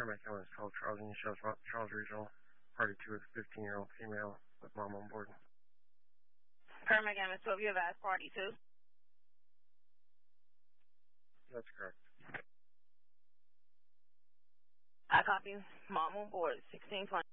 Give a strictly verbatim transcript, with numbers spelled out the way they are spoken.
Paramount County is called Charles Union Shows, Charles Regional. Party two is a fifteen-year-old female with mom on board. Paramount County twelve, you have asked party two? That's correct. I copy. Mom on board, sixteen twenty.